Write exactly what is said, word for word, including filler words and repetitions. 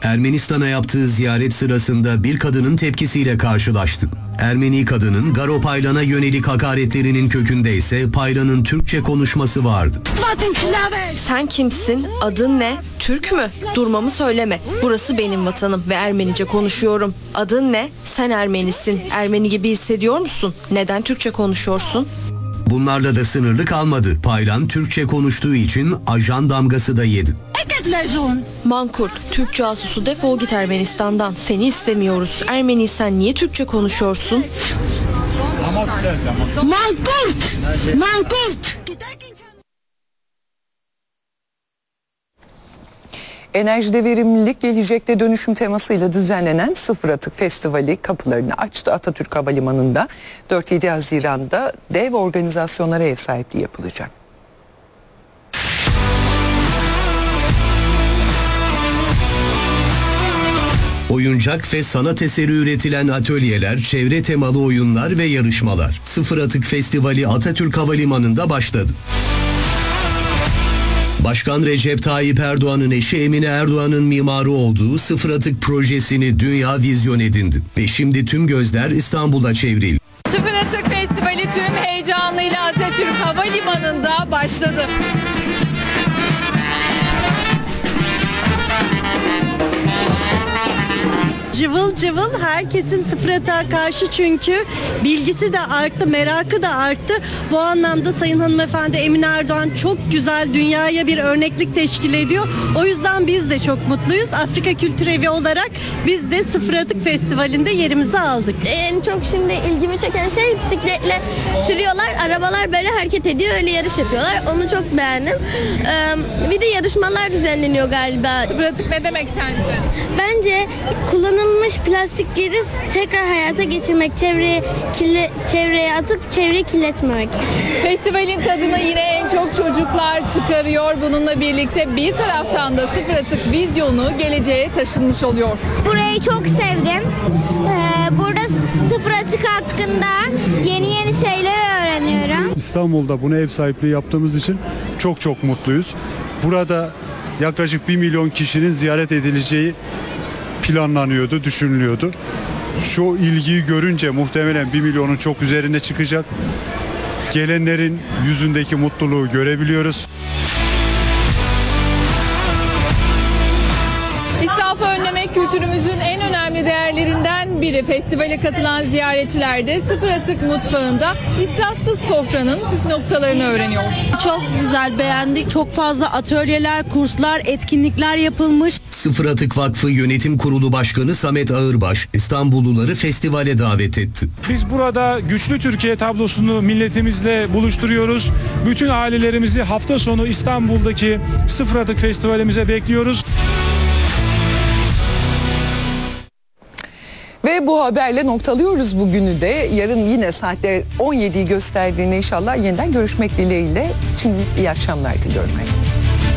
Ermenistan'a yaptığı ziyaret sırasında bir kadının tepkisiyle karşılaştı. Ermeni kadının Garo Paylan'a yönelik hakaretlerinin kökünde ise Paylan'ın Türkçe konuşması vardı. Sen kimsin? Adın ne? Türk mü? Durmamı söyleme. Burası benim vatanım ve Ermenice konuşuyorum. Adın ne? Sen Ermenisin. Ermeni gibi hissediyor musun? Neden Türkçe konuşuyorsun? Bunlarla da sınırlı kalmadı. Paylan Türkçe konuştuğu için ajan damgası da yedi. Mankurt, Türk casusu, defol git Ermenistan'dan. Seni istemiyoruz. Ermeniysen niye Türkçe konuşuyorsun? Mankurt! Mankurt! Enerjide verimlilik, gelecekte dönüşüm temasıyla düzenlenen Sıfır Atık Festivali kapılarını açtı. Atatürk Havalimanı'nda dört yedi Haziran'da dev organizasyonlara ev sahipliği yapılacak. Oyuncak ve sanat eseri üretilen atölyeler, çevre temalı oyunlar ve yarışmalar. Sıfır Atık Festivali Atatürk Havalimanı'nda başladı. Başkan Recep Tayyip Erdoğan'ın eşi Emine Erdoğan'ın mimarı olduğu Sıfır Atık projesini dünya vizyon edindi. Ve şimdi tüm gözler İstanbul'a çevrildi. Sıfır Atık Festivali tüm heyecanıyla Atatürk Havalimanı'nda başladı. Cıvıl cıvıl, herkesin sıfır atığa karşı çünkü bilgisi de arttı, merakı da arttı. Bu anlamda Sayın Hanımefendi Emine Erdoğan çok güzel, dünyaya bir örneklik teşkil ediyor. O yüzden biz de çok mutluyuz. Afrika Kültür Evi olarak biz de Sıfır Atık Festivali'nde yerimizi aldık. En çok şimdi ilgimi çeken şey bisikletle sürüyorlar, arabalar böyle hareket ediyor, öyle yarış yapıyorlar. Onu çok beğendim. Ee, bir de yarışmalar düzenleniyor galiba. Sıfır Atık ne demek sence? Bence kullanılmış plastikleri tekrar hayata geçirmek, çevreye kirli, çevreye atıp çevreyi kirletmemek. Festivalin tadını yine en çok çocuklar çıkarıyor. Bununla birlikte bir taraftan da Sıfır Atık vizyonu geleceğe taşınmış oluyor. Burayı çok sevdim. Ee, burada sıfır atık hakkında yeni yeni şeyler öğreniyorum. İstanbul'da buna ev sahipliği yaptığımız için çok çok mutluyuz. Burada yaklaşık bir milyon kişinin ziyaret edileceği planlanıyordu, düşünülüyordu. Şu ilgiyi görünce muhtemelen bir milyonun çok üzerine çıkacak. Gelenlerin yüzündeki mutluluğu görebiliyoruz. İsrafı önlemek kültürümüzün en önemli değerlerinden biri. Festivale katılan ziyaretçiler de Sıfır Atık mutfağında israfsız sofranın püf noktalarını öğreniyor. Çok güzel, beğendik. Çok fazla atölyeler, kurslar, etkinlikler yapılmış. Sıfır Atık Vakfı Yönetim Kurulu Başkanı Samet Ağırbaş, İstanbulluları festivale davet etti. Biz burada güçlü Türkiye tablosunu milletimizle buluşturuyoruz. Bütün ailelerimizi hafta sonu İstanbul'daki Sıfır Atık Festivalimize bekliyoruz. Ve bu haberle noktalıyoruz bugünü de. Yarın yine saatler on yediyi gösterdiğinde inşallah yeniden görüşmek dileğiyle. Şimdi iyi akşamlar diliyorum.